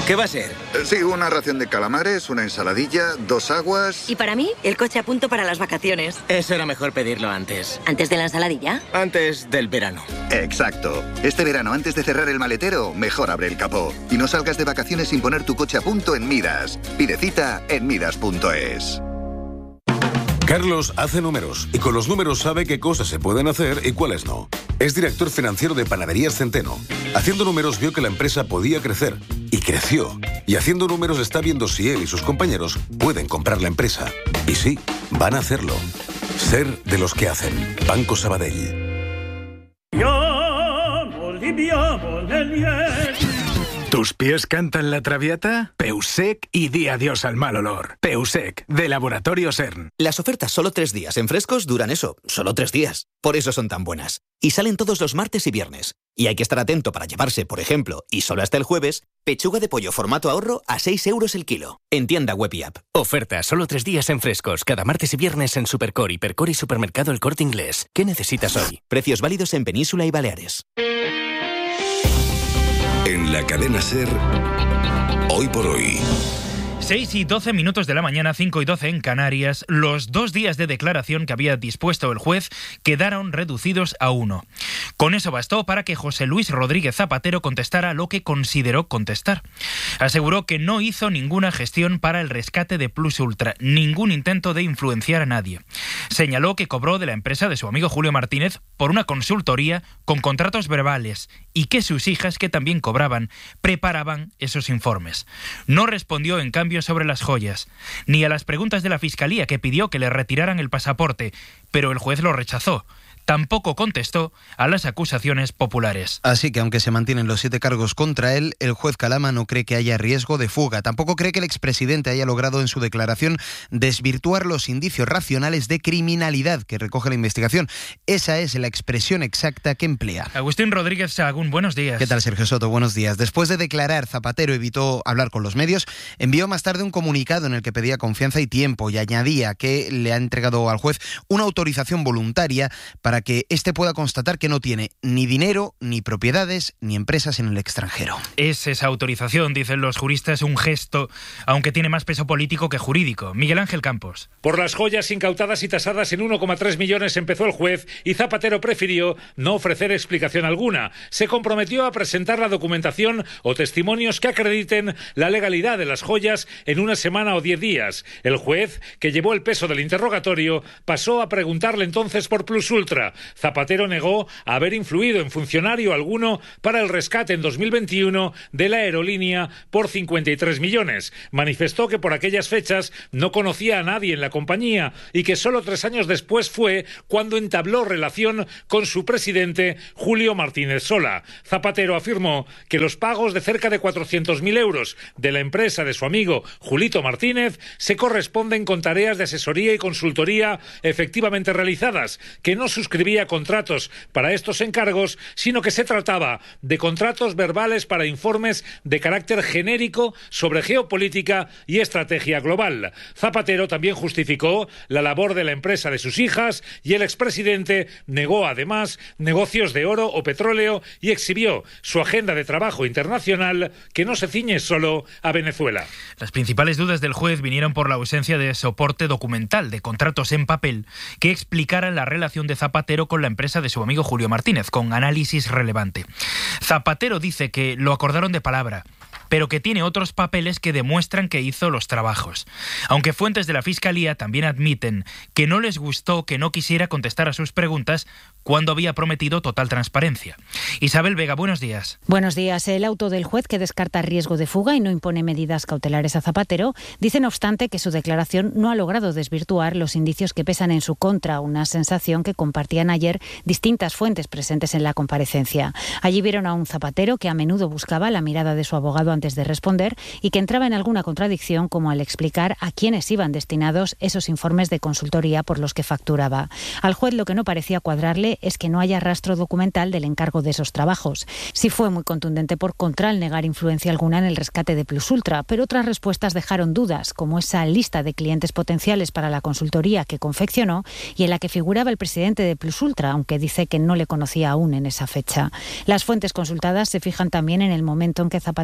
¿Qué va a ser? Sí, una ración de calamares, una ensaladilla, 2 aguas... Y para mí, el coche a punto para las vacaciones. Eso era mejor pedirlo antes. ¿Antes de la ensaladilla? Antes del verano. Exacto. Este verano, antes de cerrar el maletero, mejor abre el capó. Y no salgas de vacaciones sin poner tu coche a punto en Midas. Pide cita en midas.es. Carlos hace números y con los números sabe qué cosas se pueden hacer y cuáles no. Es director financiero de Panaderías Centeno. Haciendo números vio que la empresa podía crecer y creció. Y haciendo números está viendo si él y sus compañeros pueden comprar la empresa. Y sí, van a hacerlo. Ser de los que hacen. Banco Sabadell. ¿Tus pies cantan la traviata? Peusec y di adiós al mal olor. Peusec, de Laboratorio CERN. Las ofertas solo 3 días en Frescos duran eso, solo 3 días. Por eso son tan buenas. Y salen todos los martes y viernes. Y hay que estar atento para llevarse, por ejemplo, y solo hasta el jueves, pechuga de pollo formato ahorro a 6 euros el kilo. En tienda web y app. Oferta solo 3 días en Frescos, cada martes y viernes en Supercore, Hipercore y Supermercado El Corte Inglés. ¿Qué necesitas hoy? Precios válidos en Península y Baleares. En la cadena SER, hoy por hoy. 6:12 de la mañana, 5:12 en Canarias. Los 2 días de declaración que había dispuesto el juez quedaron reducidos a 1. Con eso bastó para que José Luis Rodríguez Zapatero contestara lo que consideró contestar. Aseguró que no hizo ninguna gestión para el rescate de Plus Ultra, ningún intento de influenciar a nadie. Señaló que cobró de la empresa de su amigo Julio Martínez por una consultoría con contratos verbales y que sus hijas, que también cobraban, preparaban esos informes. No respondió, en cambio, sobre las joyas, ni a las preguntas de la Fiscalía, que pidió que le retiraran el pasaporte, pero el juez lo rechazó. Tampoco contestó a las acusaciones populares. Así que, aunque se mantienen los 7 cargos contra él, el juez Calama no cree que haya riesgo de fuga. Tampoco cree que el expresidente haya logrado en su declaración desvirtuar los indicios racionales de criminalidad que recoge la investigación. Esa es la expresión exacta que emplea. Agustín Rodríguez Sahagún, buenos días. ¿Qué tal, Sergio Soto? Buenos días. Después de declarar, Zapatero evitó hablar con los medios, envió más tarde un comunicado en el que pedía confianza y tiempo y añadía que le ha entregado al juez una autorización voluntaria para que éste pueda constatar que no tiene ni dinero, ni propiedades, ni empresas en el extranjero. Es esa autorización, dicen los juristas, un gesto, aunque tiene más peso político que jurídico. Miguel Ángel Campos. Por las joyas incautadas y tasadas en 1,3 millones empezó el juez y Zapatero prefirió no ofrecer explicación alguna. Se comprometió a presentar la documentación o testimonios que acrediten la legalidad de las joyas en 1 semana o 10 días. El juez, que llevó el peso del interrogatorio, pasó a preguntarle entonces por Plus Ultra. Zapatero negó haber influido en funcionario alguno para el rescate en 2021 de la aerolínea por 53 millones. Manifestó que por aquellas fechas no conocía a nadie en la compañía y que solo 3 años después fue cuando entabló relación con su presidente, Julio Martínez Sola. Zapatero afirmó que los pagos de cerca de 400.000 euros de la empresa de su amigo Julito Martínez se corresponden con tareas de asesoría y consultoría efectivamente realizadas, que no suscribía contratos para estos encargos, sino que se trataba de contratos verbales para informes de carácter genérico sobre geopolítica y estrategia global. Zapatero también justificó la labor de la empresa de sus hijas y el expresidente negó además negocios de oro o petróleo y exhibió su agenda de trabajo internacional, que no se ciñe solo a Venezuela. Las principales dudas del juez vinieron por la ausencia de soporte documental, de contratos en papel, que explicaran la relación de Zapatero con la empresa de su amigo Julio Martínez, con análisis relevante. Zapatero dice que lo acordaron de palabra, pero que tiene otros papeles que demuestran que hizo los trabajos. Aunque fuentes de la Fiscalía también admiten que no les gustó que no quisiera contestar a sus preguntas cuando había prometido total transparencia. Isabel Vega, buenos días. Buenos días. El auto del juez, que descarta riesgo de fuga y no impone medidas cautelares a Zapatero, dice no obstante que su declaración no ha logrado desvirtuar los indicios que pesan en su contra, una sensación que compartían ayer distintas fuentes presentes en la comparecencia. Allí vieron a un Zapatero que a menudo buscaba la mirada de su abogado antes de responder y que entraba en alguna contradicción, como al explicar a quiénes iban destinados esos informes de consultoría por los que facturaba. Al juez lo que no parecía cuadrarle es que no haya rastro documental del encargo de esos trabajos. Sí fue muy contundente por contra al negar influencia alguna en el rescate de Plus Ultra, pero otras respuestas dejaron dudas, como esa lista de clientes potenciales para la consultoría que confeccionó y en la que figuraba el presidente de Plus Ultra, aunque dice que no le conocía aún en esa fecha. Las fuentes consultadas se fijan también en el momento en que Zapatero anunció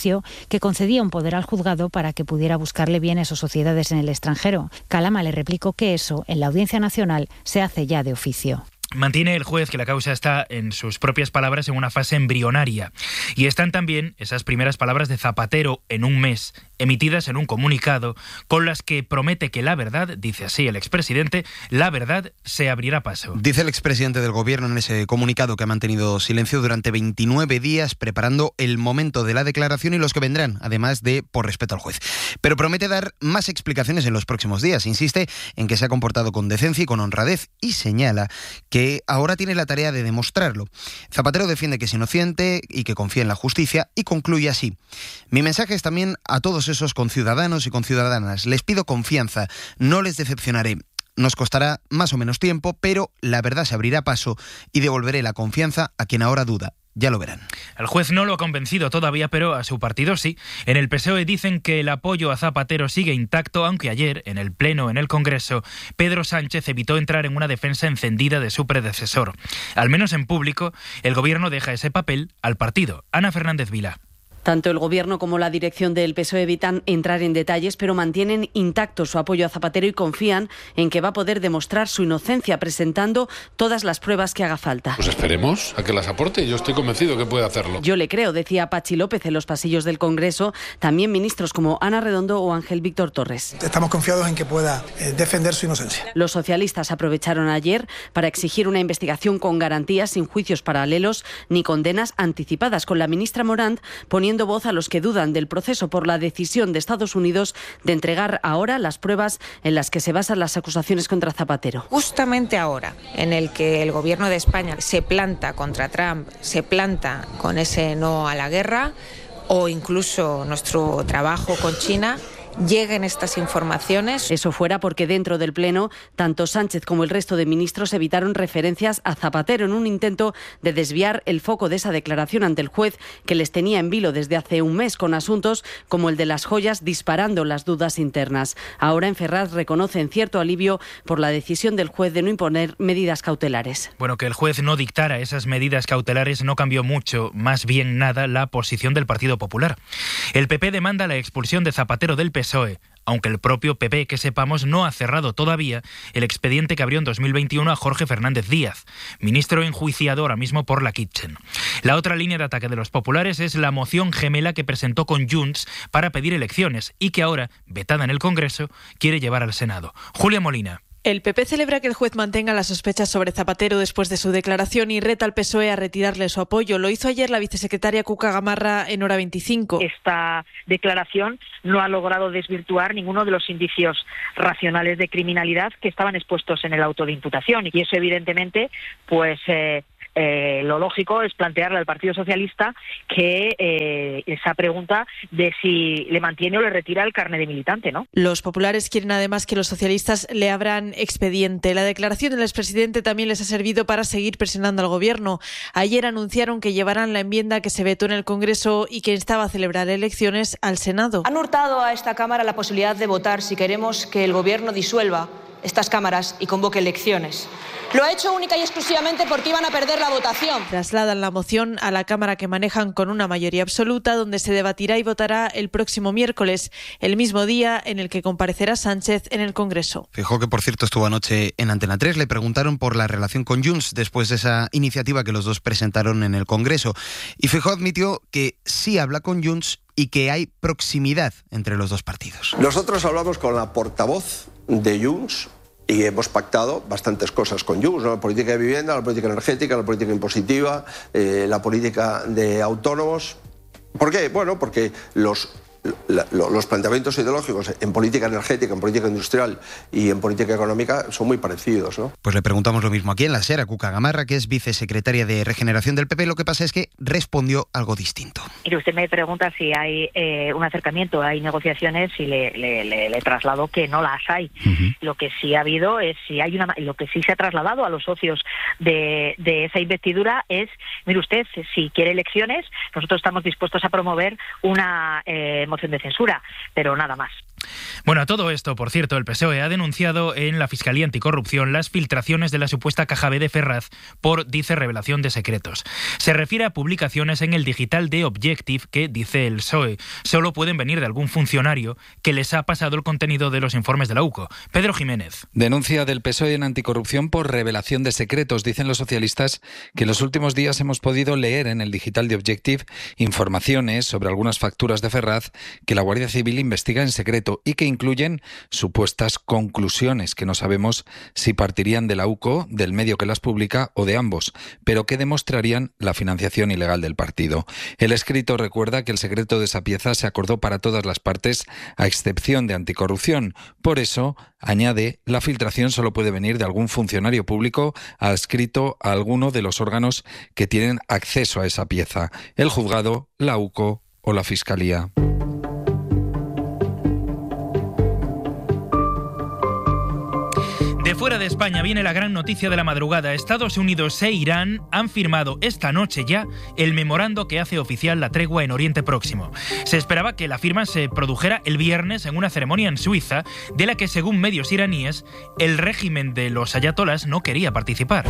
oficio que concedía un poder al juzgado para que pudiera buscarle bienes o sociedades en el extranjero. Calama le replicó que eso, en la Audiencia Nacional, se hace ya de oficio. Mantiene el juez que la causa está, en sus propias palabras, en una fase embrionaria. Y están también esas primeras palabras de Zapatero en un mes, emitidas en un comunicado, con las que promete que la verdad, dice así el expresidente, la verdad se abrirá paso. Dice el expresidente del gobierno en ese comunicado que ha mantenido silencio durante 29 días preparando el momento de la declaración y los que vendrán, además de por respeto al juez. Pero promete dar más explicaciones en los próximos días. Insiste en que se ha comportado con decencia y con honradez y señala que ahora tiene la tarea de demostrarlo. Zapatero defiende que es inocente y que confía en la justicia y concluye así: mi mensaje es también a todos esos conciudadanos y conciudadanas. Les pido confianza, no les decepcionaré. Nos costará más o menos tiempo, pero la verdad se abrirá paso y devolveré la confianza a quien ahora duda. Ya lo verán. Al juez no lo ha convencido todavía, pero a su partido sí. En el PSOE dicen que el apoyo a Zapatero sigue intacto, aunque ayer, en el Pleno en el Congreso, Pedro Sánchez evitó entrar en una defensa encendida de su predecesor. Al menos en público, el gobierno deja ese papel al partido. Ana Fernández Vila. Tanto el Gobierno como la dirección del PSOE evitan entrar en detalles, pero mantienen intacto su apoyo a Zapatero y confían en que va a poder demostrar su inocencia presentando todas las pruebas que haga falta. Pues esperemos a que las aporte. Yo estoy convencido que puede hacerlo. Yo le creo, decía Patxi López en los pasillos del Congreso. También ministros como Ana Redondo o Ángel Víctor Torres. Estamos confiados en que pueda defender su inocencia. Los socialistas aprovecharon ayer para exigir una investigación con garantías, sin juicios paralelos ni condenas anticipadas, con la ministra Morant poniendo voz a los que dudan del proceso por la decisión de Estados Unidos de entregar ahora las pruebas en las que se basan las acusaciones contra Zapatero. Justamente ahora, en el que el gobierno de España se planta contra Trump, se planta con ese no a la guerra, o incluso nuestro trabajo con China, lleguen estas informaciones. Eso fuera porque dentro del Pleno, tanto Sánchez como el resto de ministros evitaron referencias a Zapatero en un intento de desviar el foco de esa declaración ante el juez que les tenía en vilo desde hace un mes con asuntos como el de las joyas disparando las dudas internas. Ahora en Ferraz reconocen cierto alivio por la decisión del juez de no imponer medidas cautelares. Bueno, que el juez no dictara esas medidas cautelares no cambió mucho, más bien nada, la posición del Partido Popular. El PP demanda la expulsión de Zapatero del PSOE, aunque el propio PP, que sepamos, no ha cerrado todavía el expediente que abrió en 2021 a Jorge Fernández Díaz, ministro enjuiciado ahora mismo por la Kitchen. La otra línea de ataque de los populares es la moción gemela que presentó con Junts para pedir elecciones y que ahora, vetada en el Congreso, quiere llevar al Senado. Julia Molina. El PP celebra que el juez mantenga las sospechas sobre Zapatero después de su declaración y reta al PSOE a retirarle su apoyo. Lo hizo ayer la vicesecretaria Cuca Gamarra en Hora 25. Esta declaración no ha logrado desvirtuar ninguno de los indicios racionales de criminalidad que estaban expuestos en el auto de imputación. Y eso, evidentemente, pues lo lógico es plantearle al Partido Socialista que esa pregunta de si le mantiene o le retira el carné de militante, ¿no? Los populares quieren además que los socialistas le abran expediente. La declaración del expresidente también les ha servido para seguir presionando al gobierno. Ayer anunciaron que llevarán la enmienda que se vetó en el Congreso y que instaba a celebrar elecciones al Senado. Han hurtado a esta Cámara la posibilidad de votar si queremos que el gobierno disuelva estas cámaras y convoque elecciones. Lo ha hecho única y exclusivamente porque iban a perder la votación. Trasladan la moción a la Cámara que manejan con una mayoría absoluta, donde se debatirá y votará el próximo miércoles, el mismo día en el que comparecerá Sánchez en el Congreso. Fijó que, por cierto, estuvo anoche en Antena 3. Le preguntaron por la relación con Junts después de esa iniciativa que los dos presentaron en el Congreso. Y Fijó admitió que sí habla con Junts y que hay proximidad entre los dos partidos. Nosotros hablamos con la portavoz de Junts y hemos pactado bastantes cosas con Junts, ¿no? La política de vivienda, la política energética, la política impositiva, la política de autónomos. ¿Por qué? Bueno, porque los planteamientos ideológicos en política energética, en política industrial y en política económica son muy parecidos, ¿no? Pues le preguntamos lo mismo aquí en la SER a Cuca Gamarra, que es vicesecretaria de Regeneración del PP. Lo que pasa es que respondió algo distinto. Y usted me pregunta si hay un acercamiento, hay negociaciones, y le traslado que no las hay. Lo que sí ha habido es, lo que sí se ha trasladado a los socios de esa investidura es, mire usted, si quiere elecciones, nosotros estamos dispuestos a promover una moción de censura, pero nada más. Bueno, a todo esto, por cierto, el PSOE ha denunciado en la Fiscalía Anticorrupción las filtraciones de la supuesta caja B de Ferraz por, dice, revelación de secretos. Se refiere a publicaciones en el digital de Objective que, dice el PSOE, solo pueden venir de algún funcionario que les ha pasado el contenido de los informes de la UCO. Pedro Jiménez. Denuncia del PSOE en Anticorrupción por revelación de secretos. Dicen los socialistas que en los últimos días hemos podido leer en el digital de Objective informaciones sobre algunas facturas de Ferraz que la Guardia Civil investiga en secreto y que incluyen supuestas conclusiones que no sabemos si partirían de la UCO, del medio que las publica o de ambos, pero que demostrarían la financiación ilegal del partido. El escrito recuerda que el secreto de esa pieza se acordó para todas las partes, a excepción de Anticorrupción. Por eso, añade, la filtración solo puede venir de algún funcionario público adscrito a alguno de los órganos que tienen acceso a esa pieza: el juzgado, la UCO o la Fiscalía. De fuera de España viene la gran noticia de la madrugada. Estados Unidos e Irán han firmado esta noche ya el memorando que hace oficial la tregua en Oriente Próximo. Se esperaba que la firma se produjera el viernes en una ceremonia en Suiza, de la que, según medios iraníes, el régimen de los ayatolás no quería participar.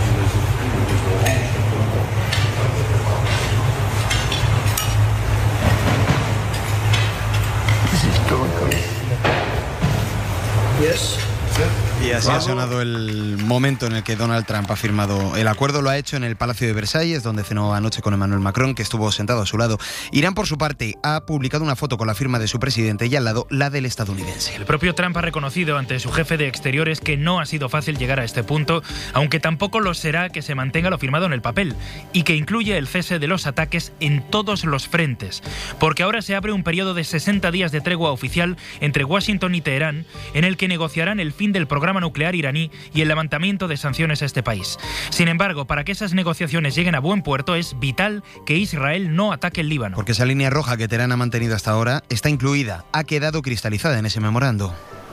Y así ha sonado el momento en el que Donald Trump ha firmado el acuerdo. Lo ha hecho en el Palacio de Versalles, donde cenó anoche con Emmanuel Macron, que estuvo sentado a su lado. Irán, por su parte, ha publicado una foto con la firma de su presidente y al lado la del estadounidense. El propio Trump ha reconocido ante su jefe de Exteriores que no ha sido fácil llegar a este punto, aunque tampoco lo será que se mantenga lo firmado en el papel, y que incluye el cese de los ataques en todos los frentes, porque ahora se abre un periodo de 60 días de tregua oficial entre Washington y Teherán, en el que negociarán el fin del programa nuclear iraní y el levantamiento de sanciones a este país. Sin embargo, para que esas negociaciones lleguen a buen puerto es vital que Israel no ataque el Líbano. Porque esa línea roja que Teherán ha mantenido hasta ahora está incluida, ha quedado cristalizada en ese memorando.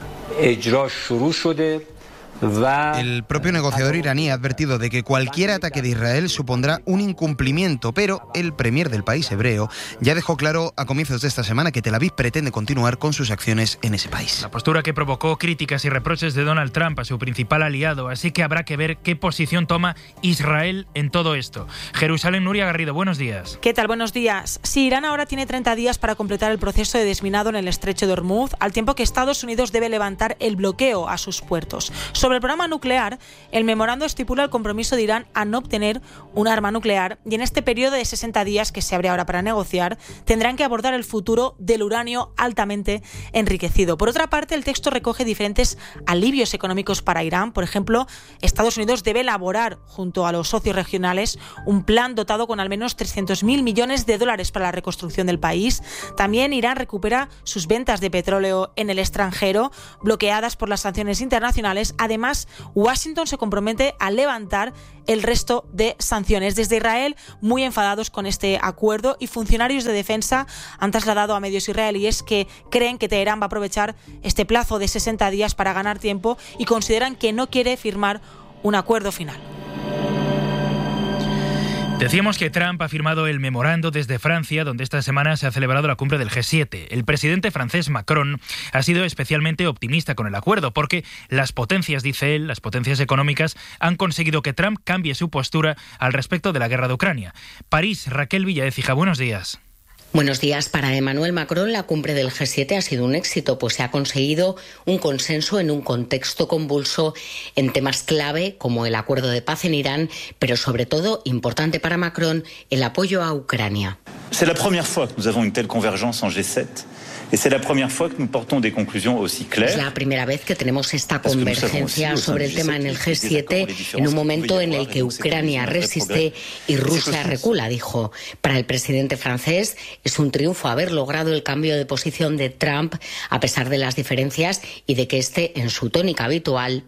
El propio negociador iraní ha advertido de que cualquier ataque de Israel supondrá un incumplimiento, pero el premier del país hebreo ya dejó claro a comienzos de esta semana que Tel Aviv pretende continuar con sus acciones en ese país. La postura que provocó críticas y reproches de Donald Trump a su principal aliado, así que habrá que ver qué posición toma Israel en todo esto. Jerusalén, Nuria Garrido, buenos días. ¿Qué tal? Buenos días. Sí, Irán ahora tiene 30 días para completar el proceso de desminado en el estrecho de Hormuz, al tiempo que Estados Unidos debe levantar el bloqueo a sus puertos. Sobre el programa nuclear, el memorando estipula el compromiso de Irán a no obtener un arma nuclear y en este periodo de 60 días que se abre ahora para negociar, tendrán que abordar el futuro del uranio altamente enriquecido. Por otra parte, el texto recoge diferentes alivios económicos para Irán. Por ejemplo, Estados Unidos debe elaborar, junto a los socios regionales, un plan dotado con al menos 300.000 millones de dólares para la reconstrucción del país. También Irán recupera sus ventas de petróleo en el extranjero, bloqueadas por las sanciones internacionales. Además, Washington se compromete a levantar el resto de sanciones. Desde Israel, muy enfadados con este acuerdo, y funcionarios de defensa han trasladado a medios israelíes que creen que Teherán va a aprovechar este plazo de 60 días para ganar tiempo y consideran que no quiere firmar un acuerdo final. Decíamos que Trump ha firmado el memorando desde Francia, donde esta semana se ha celebrado la cumbre del G7. El presidente francés Macron ha sido especialmente optimista con el acuerdo, porque las potencias, dice él, las potencias económicas, han conseguido que Trump cambie su postura al respecto de la guerra de Ucrania. París, Raquel Villaécija, buenos días. Buenos días. Para Emmanuel Macron, la cumbre del G7 ha sido un éxito, pues se ha conseguido un consenso en un contexto convulso en temas clave como el acuerdo de paz en Irán, pero sobre todo, importante para Macron, el apoyo a Ucrania. C'est la première fois que nous avons une telle convergence en G7. Es la primera vez que tenemos esta convergencia sobre el tema en el G7 en un momento en el que Ucrania resiste y Rusia recula, dijo. Para el presidente francés es un triunfo haber logrado el cambio de posición de Trump a pesar de las diferencias y de que esté en su tónica habitual.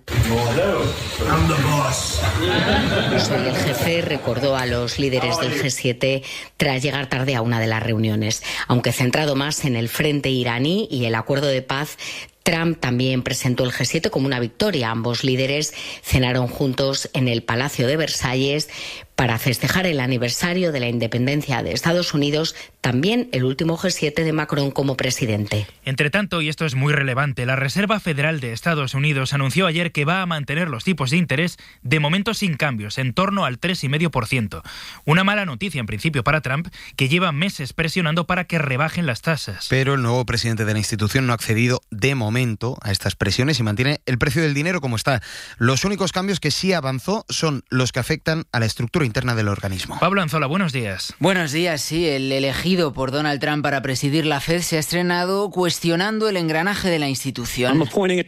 Soy el jefe, recordó a los líderes del G7 tras llegar tarde a una de las reuniones. Aunque centrado más en el frente iraní y el acuerdo de paz, Trump también presentó el G7 como una victoria. Ambos líderes cenaron juntos en el Palacio de Versalles para festejar el aniversario de la independencia de Estados Unidos, también el último G7 de Macron como presidente. Entre tanto, y esto es muy relevante, la Reserva Federal de Estados Unidos anunció ayer que va a mantener los tipos de interés de momento sin cambios, en torno al 3,5%. Una mala noticia en principio para Trump, que lleva meses presionando para que rebajen las tasas. Pero el nuevo presidente de la institución no ha accedido de momento a estas presiones y mantiene el precio del dinero como está. Los únicos cambios que sí avanzó son los que afectan a la estructura interna del organismo. Pablo Anzola, buenos días. Buenos días, sí. El elegido por Donald Trump para presidir la Fed se ha estrenado cuestionando el engranaje de la institución.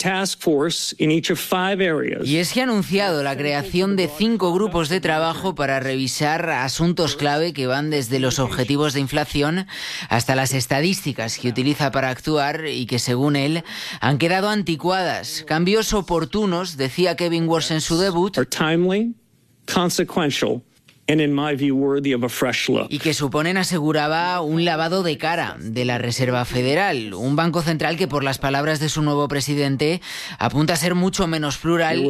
Y es que ha anunciado la creación de 5 grupos de trabajo para revisar asuntos clave que van desde los objetivos de inflación hasta las estadísticas que utiliza para actuar y que, según él, han quedado anticuadas. Cambios oportunos, decía Kevin Warsh en su debut, y que suponen, aseguraba, un lavado de cara de la Reserva Federal, un banco central que, por las palabras de su nuevo presidente, apunta a ser mucho menos plural.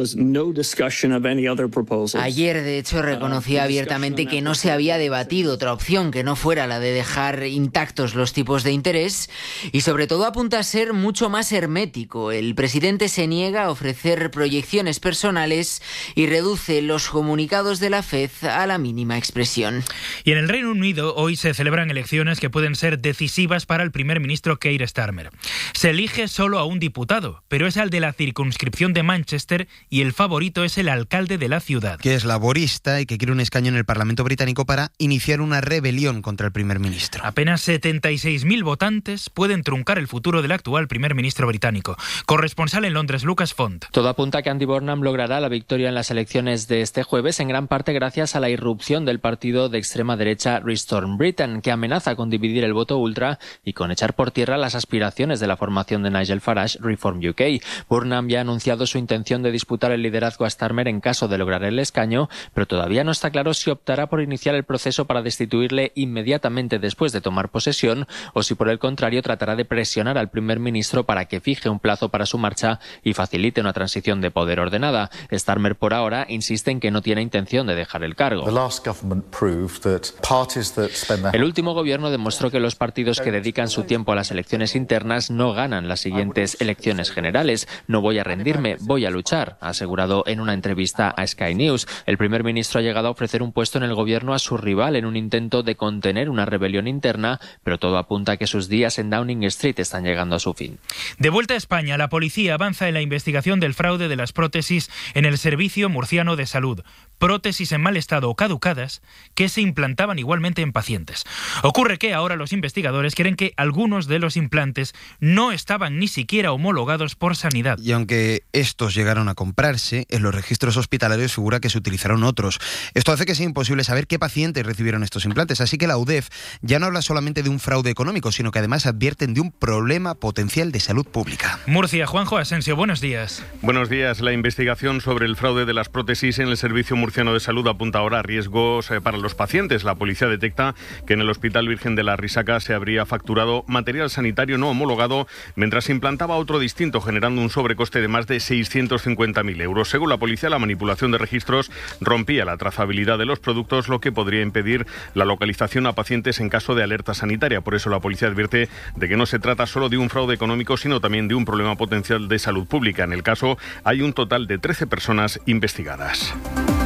Ayer, de hecho, reconocía abiertamente que no se había debatido otra opción que no fuera la de dejar intactos los tipos de interés, y sobre todo apunta a ser mucho más hermético. El presidente se niega a ofrecer proyecciones personales y reduce los comunicados de la Fed a la mínima expresión. Y en el Reino Unido hoy se celebran elecciones que pueden ser decisivas para el primer ministro Keir Starmer. Se elige solo a un diputado, pero es al de la circunscripción de Manchester y el favorito es el alcalde de la ciudad, que es laborista y que quiere un escaño en el Parlamento británico para iniciar una rebelión contra el primer ministro. Apenas 76.000 votantes pueden truncar el futuro del actual primer ministro británico. Corresponsal en Londres, Lucas Font. Todo apunta a que Andy Burnham logrará la victoria en las elecciones de este jueves, en gran parte gracias a la irrupción del partido de extrema derecha Restore Britain, que amenaza con dividir el voto ultra y con echar por tierra las aspiraciones de la formación de Nigel Farage, Reform UK. Burnham ya ha anunciado su intención de disputar el liderazgo a Starmer en caso de lograr el escaño, pero todavía no está claro si optará por iniciar el proceso para destituirle inmediatamente después de tomar posesión o si por el contrario tratará de presionar al primer ministro para que fije un plazo para su marcha y facilite una transición de poder ordenada. Starmer por ahora insiste en que no tiene intención de dejar el cargo. El último gobierno demostró que los partidos que dedican su tiempo a las elecciones internas no ganan las siguientes elecciones generales. No voy a rendirme, voy a luchar, ha asegurado en una entrevista a Sky News. El primer ministro ha llegado a ofrecer un puesto en el gobierno a su rival en un intento de contener una rebelión interna, pero todo apunta a que sus días en Downing Street están llegando a su fin. De vuelta a España, la policía avanza en la investigación del fraude de las prótesis en el Servicio Murciano de Salud. Prótesis en mal estado o caducadas que se implantaban igualmente en pacientes. Ocurre que ahora los investigadores creen que algunos de los implantes no estaban ni siquiera homologados por Sanidad. Y aunque estos llegaron a comprarse, en los registros hospitalarios figura que se utilizaron otros. Esto hace que sea imposible saber qué pacientes recibieron estos implantes, así que la UDEF ya no habla solamente de un fraude económico, sino que además advierten de un problema potencial de salud pública. Murcia, Juanjo Asensio, buenos días. Buenos días. La investigación sobre el fraude de las prótesis en el Servicio Murciano de Salud apunta ahora a riesgos para los pacientes. La policía detecta que en el Hospital Virgen de la Risaca se habría facturado material sanitario no homologado mientras implantaba otro distinto, generando un sobrecoste de más de 650.000 euros. Según la policía, la manipulación de registros rompía la trazabilidad de los productos, lo que podría impedir la localización a pacientes en caso de alerta sanitaria. Por eso la policía advierte de que no se trata solo de un fraude económico, sino también de un problema potencial de salud pública. En el caso hay un total de 13 personas investigadas.